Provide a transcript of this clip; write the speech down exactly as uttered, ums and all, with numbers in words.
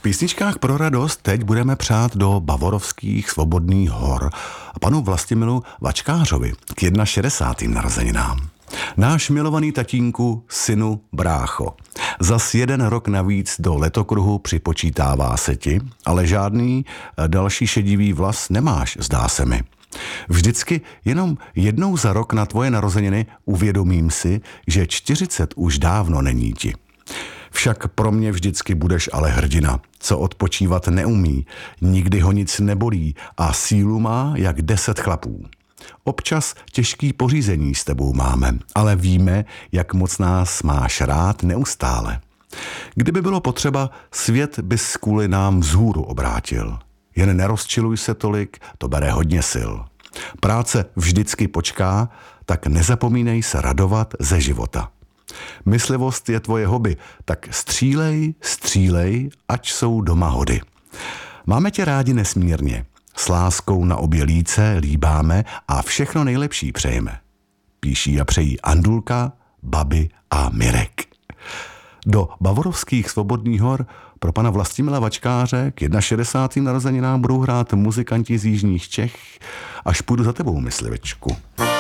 písničkách pro radost teď budeme přát do bavorovských svobodných hor a panu Vlastimilu Vačkářovi k šedesátým prvním narozeninám. Náš milovaný tatínku, synu, brácho, zas jeden rok navíc do letokruhu připočítává se ti, ale žádný další šedivý vlas nemáš, zdá se mi. Vždycky jenom jednou za rok na tvoje narozeniny uvědomím si, že čtyřicet už dávno není ti. Však pro mě vždycky budeš ale hrdina, co odpočívat neumí, nikdy ho nic nebolí a sílu má jak deset chlapů. Občas těžký pořízení s tebou máme, ale víme, jak moc nás máš rád neustále. Kdyby bylo potřeba, svět bys kvůli nám vzhůru obrátil. Jen nerozčiluj se tolik, to bere hodně sil. Práce vždycky počká, tak nezapomínej se radovat ze života. Myslivost je tvoje hobby, tak střílej, střílej, ať jsou doma hody. Máme tě rádi nesmírně. S láskou na obě líce líbáme a všechno nejlepší přejeme. Píší a přejí Andulka, Babi a Mirek. Do bavorovských svobodných hor pro pana Vlastimila Vačkáře k šedesátým prvním narozeninám budou hrát muzikanti z jižních Čech, až půjdu za tebou, myslivečku.